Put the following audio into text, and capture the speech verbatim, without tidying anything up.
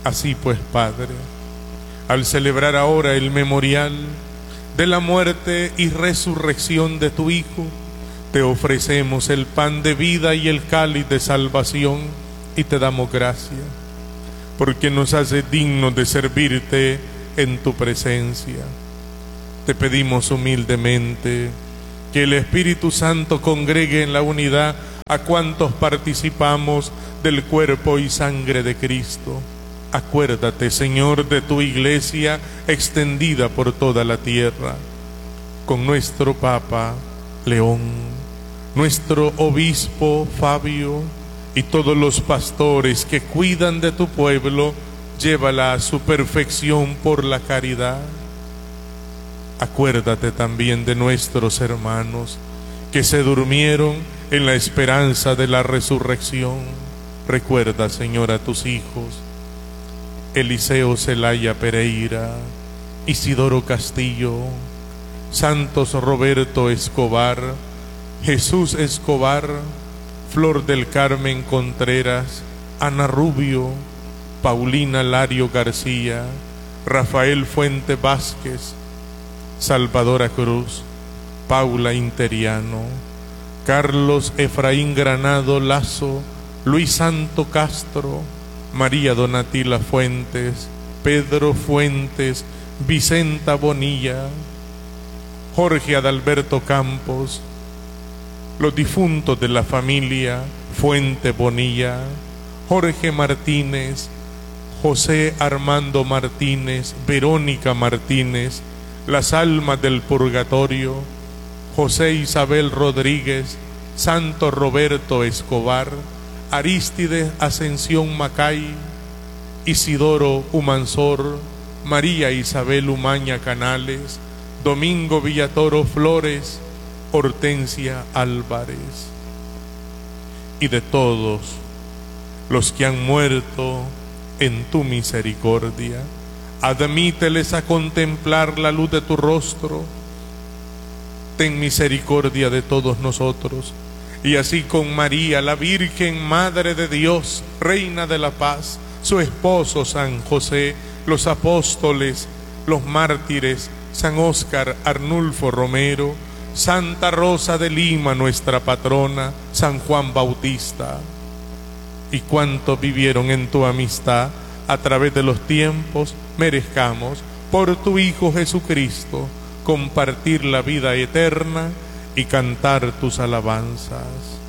Así pues, Padre, al celebrar ahora el memorial de la muerte y resurrección de tu Hijo, te ofrecemos el pan de vida y el cáliz de salvación y te damos gracias, porque nos hace dignos de servirte en tu presencia. Te pedimos humildemente que el Espíritu Santo congregue en la unidad a cuantos participamos del cuerpo y sangre de Cristo. Acuérdate, Señor, de tu iglesia extendida por toda la tierra, con nuestro Papa León, nuestro obispo Fabio y todos los pastores que cuidan de tu pueblo. Llévala a su perfección por la caridad. Acuérdate también de nuestros hermanos que se durmieron en la esperanza de la resurrección. Recuerda, Señor, a tus hijos Eliseo Zelaya Pereira, Isidoro Castillo, Santos Roberto Escobar, Jesús Escobar, Flor del Carmen Contreras, Ana Rubio, Paulina Lario García, Rafael Fuente Vázquez, Salvadora Cruz, Paula Interiano, Carlos Efraín Granado Lazo, Luis Santo Castro, María Donatila Fuentes, Pedro Fuentes, Vicenta Bonilla, Jorge Adalberto Campos, los difuntos de la familia Fuente Bonilla, Jorge Martínez, José Armando Martínez, Verónica Martínez, las almas del purgatorio, José Isabel Rodríguez, Santo Roberto Escobar, Arístides Ascensión Macay, Isidoro Humansor, María Isabel Umaña Canales, Domingo Villatoro Flores, Hortensia Álvarez, y de todos los que han muerto en tu misericordia, admíteles a contemplar la luz de tu rostro. Ten misericordia de todos nosotros, y así con María, la Virgen Madre de Dios, Reina de la Paz, su esposo San José, los apóstoles, los mártires, San Óscar Arnulfo Romero, Santa Rosa de Lima, nuestra patrona, San Juan Bautista, y cuantos vivieron en tu amistad a través de los tiempos, merezcamos, por tu Hijo Jesucristo, compartir la vida eterna y cantar tus alabanzas.